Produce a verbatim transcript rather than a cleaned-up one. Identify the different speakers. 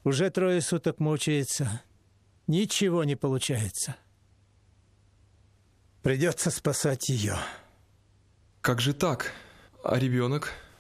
Speaker 1: Уже трое суток мучается. Ничего не получается. Придется спасать ее.
Speaker 2: Как же так? А ребенок?